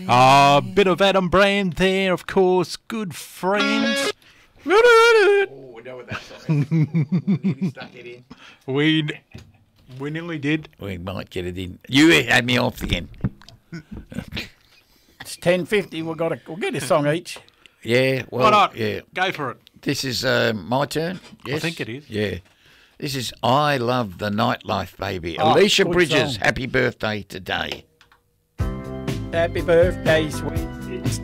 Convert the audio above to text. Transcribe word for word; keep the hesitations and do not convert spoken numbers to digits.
A uh, bit of Adam Brand there, of course. Good friends. Oh, we know what that song is. We nearly stuck it in. We, we nearly did. We might get it in. You had me off again. It's ten fifty. We've got to, we'll get a song each. Yeah, well, Why not? yeah. Go for it. This is uh, my turn. Yes? I think it is. Yeah. This is I Love the Nightlife, Baby. Oh, Alicia good Bridges, song. happy birthday today. Happy birthday, sweet.